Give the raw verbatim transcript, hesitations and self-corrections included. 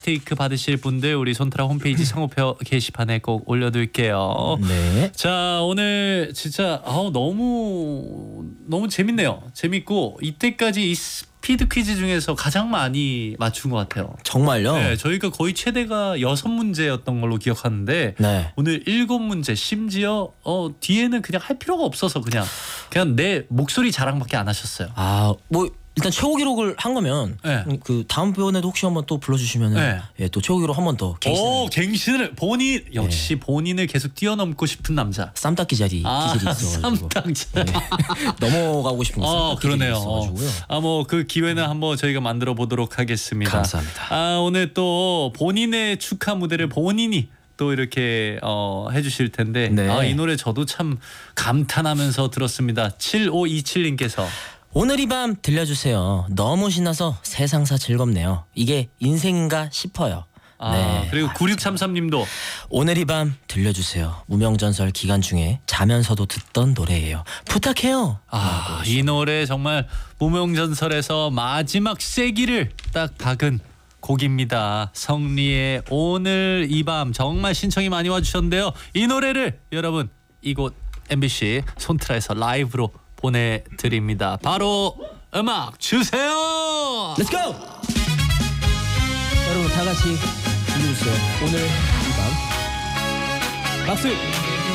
스테이크 받으실 분들 우리 손트라 홈페이지 성우표 게시판에 꼭 올려둘게요. 네. 자, 오늘 진짜 아우 너무 너무 재밌네요. 재밌고 이때까지 이 스피드 퀴즈 중에서 가장 많이 맞춘 것 같아요. 정말요? 네, 저희가 거의 최대가 여섯 문제였던 걸로 기억하는데 네. 오늘 일곱 문제, 심지어 어, 뒤에는 그냥 할 필요가 없어서 그냥 그냥 내 목소리 자랑밖에 안 하셨어요. 아, 뭐 일단 최고 기록을 한 거면 네. 음, 그 다음 편에도 혹시 한번 또 불러주시면 네. 예, 또 최고 기록 한 번 더 오, 갱신을 본인 역시 본인을 계속 뛰어넘고 싶은 남자. 쌈 닦기 자리 아, 기질이 있어가지고 쌈땅자. 네. 넘어가고 싶은 어, 쌈 닦기 기질이 그러네요. 있어가지고요. 아, 뭐 그 기회는 한번 저희가 만들어 보도록 하겠습니다. 감사합니다. 아, 오늘 또 본인의 축하 무대를 본인이 또 이렇게 어, 해주실 텐데 네. 아, 이 노래 저도 참 감탄하면서 들었습니다. 칠오이칠님께서 오늘 이 밤 들려주세요. 너무 신나서 세상사 즐겁네요. 이게 인생인가 싶어요. 아, 네. 그리고 구육삼삼님도 오늘 이 밤 들려주세요. 무명전설 기간 중에 자면서도 듣던 노래예요. 부탁해요. 아, 이 노래 정말 무명전설에서 마지막 쐐기를 딱 박은 곡입니다. 성리의 오늘 이 밤 정말 신청이 많이 와주셨는데요. 이 노래를 여러분 이곳 엠비씨 손트라에서 라이브로 보내드립니다. 바로 음악 주세요. Let's go. 여러분 다 같이 불러주세요. 오늘 이 밤 박수.